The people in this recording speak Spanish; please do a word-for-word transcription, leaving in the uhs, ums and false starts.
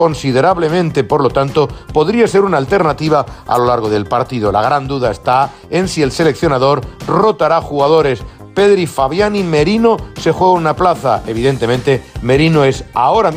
considerablemente, por lo tanto, podría ser una alternativa a lo largo del partido. La gran duda está en si el seleccionador rotará jugadores. Pedri, Fabián y Merino se juegan una plaza. Evidentemente, Merino es ahora mismo